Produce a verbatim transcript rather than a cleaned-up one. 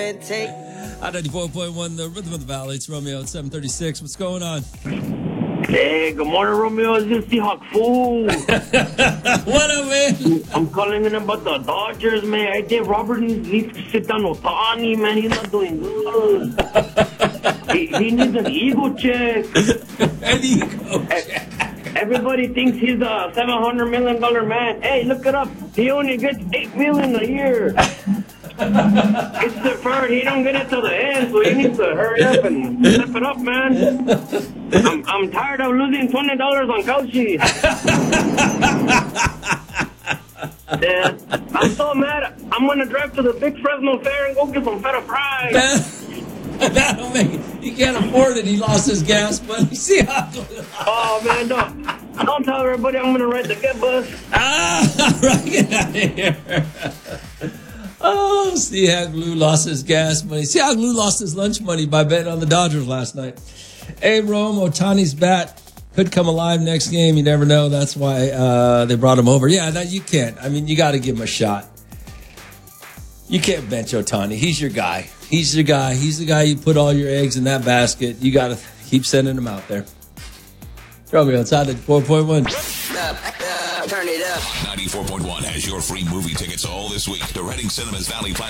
On ninety-four point one, the Rhythm of the Valley. It's Romeo at seven thirty-six. What's going on? Hey, good morning, Romeo. Is this Seahawk fool? What up, man? I'm calling in about the Dodgers, man. I think Robert needs, needs to sit down with Tani, man. He's not doing good. he, he needs an ego check. An ego check. Everybody thinks he's a seven hundred million dollars man. Hey, look it up. He only gets eight million dollars a year. It's deferred. He don't get it till the end, so he needs to hurry up and step it up, man. I'm, I'm tired of losing twenty dollars on Cauchy. Yeah, I'm so mad. I'm going to drive to the big Fresno Fair and go get some feta fries. That'll make it. He can't afford it. He lost his gas money. See how? Oh, man, don't, don't tell everybody I'm going to ride the get bus. Ah, right, get out of here. Oh, Seahawk Blue lost his gas money. Seahawk Blue lost his lunch money by betting on the Dodgers last night. Hey, Rome, Ohtani's bat could come alive next game. You never know. That's why uh, they brought him over. Yeah, that you can't. I mean, you got to give him a shot. You can't bench Ohtani. He's your guy. He's your guy. He's the guy you put all your eggs in that basket. You got to keep sending him out there. Romeo, it's out at four point one. Turn it up. ninety-four point one has your free movie tickets all this week to Reading Cinemas Valley Plaza.